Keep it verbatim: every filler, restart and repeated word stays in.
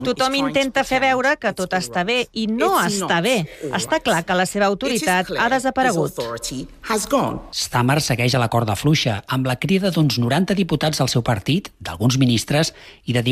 Tothom intenta fer veure que tot està bé i no està bé. Està clar que la seva autoritat ha desaparegut. Stamer segueix a la corda fluixa, amb la crida d'uns noranta diputats del seu partit, d'alguns ministres i de